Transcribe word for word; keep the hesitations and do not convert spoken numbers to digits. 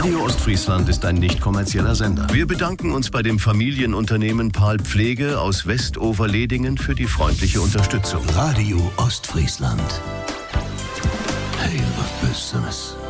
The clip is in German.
Radio Ostfriesland ist ein nicht kommerzieller Sender. Wir bedanken uns bei dem Familienunternehmen Pahl Pflege aus Westoverledingen für die freundliche Unterstützung. Radio Ostfriesland. Heel wat Besonderes.